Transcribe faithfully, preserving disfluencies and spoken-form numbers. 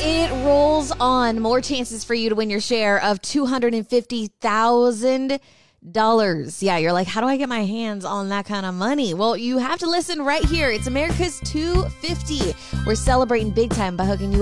It rolls on. More chances for you to win your share of two hundred fifty thousand dollars. Yeah, you're like, how do I get my hands on that kind of money? Well, you have to listen right here. It's America's two fifty. We're celebrating big time by hooking you up